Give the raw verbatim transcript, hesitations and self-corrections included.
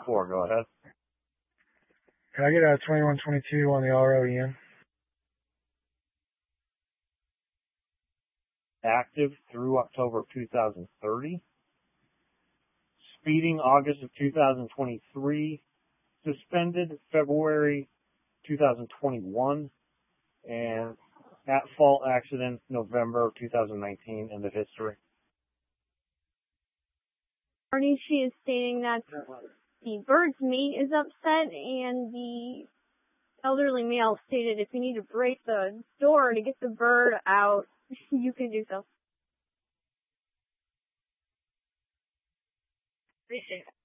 four, go ahead. Can I get a twenty-one twenty-two on the R O E N? Active through October of two thousand thirty. Speeding August of two thousand twenty-three. Suspended February two thousand twenty-one. And at fault accident November of two thousand nineteen. End of history. Arnie, she is stating that the bird's mate is upset, and the elderly male stated if you need to break the door to get the bird out, you can do so. Appreciate it.